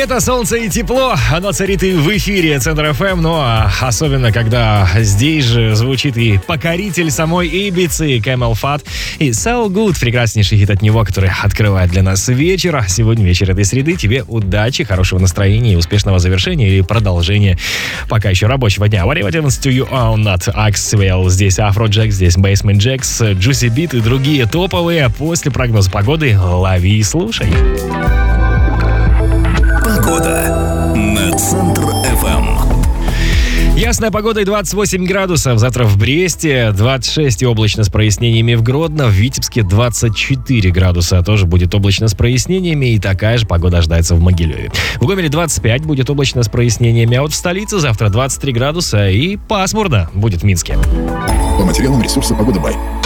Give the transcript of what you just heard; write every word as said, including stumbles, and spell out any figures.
Лето, солнце и тепло, оно царит и в эфире Центр эф эм, но особенно, когда здесь же звучит и покоритель самой Ибицы Camel Fat и So Good, прекраснейший хит от него, который открывает для нас вечер. Сегодня вечер этой среды. Тебе удачи, хорошего настроения и успешного завершения или продолжения пока еще рабочего дня. What happens to you all not? Axwell, здесь Afrojack, здесь Basement Jacks, Juicy Beat и другие топовые. После прогноза погоды лови и слушай. Погода на Центр эф эм. Ясная погода и двадцать восемь градусов. Завтра в Бресте двадцать шесть и облачно с прояснениями в Гродно. В Витебске двадцать четыре градуса. Тоже будет облачно с прояснениями. И такая же погода ожидается в Могилеве. В Гомеле двадцать пять будет облачно с прояснениями. А вот в столице завтра двадцать три градуса и пасмурно будет в Минске. По материалам ресурса «Погода Бай».